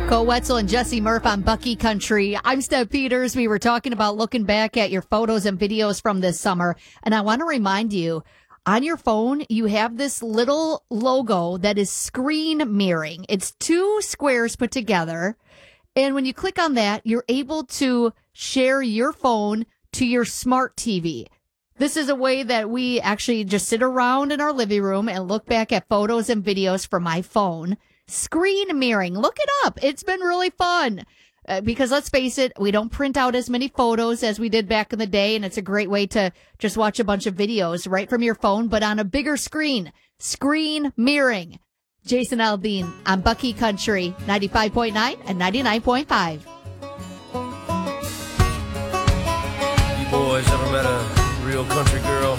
Cole Wetzel and Jesse Murph on Bucky Country. I'm Steph Peters. We were talking about looking back at your photos and videos from this summer. And I want to remind you, on your phone, you have this little logo that is screen mirroring. It's two squares put together. And when you click on that, you're able to share your phone to your smart TV. This is a way that we actually just sit around in our living room and look back at photos and videos from my phone. Screen mirroring. Look it up. It's been really fun. Because let's face it, we don't print out as many photos as we did back in the day, and it's a great way to just watch a bunch of videos right from your phone, but on a bigger screen. Screen mirroring. Jason Aldean on Bucky Country, 95.9 and 99.5. You boys ever met a real country girl?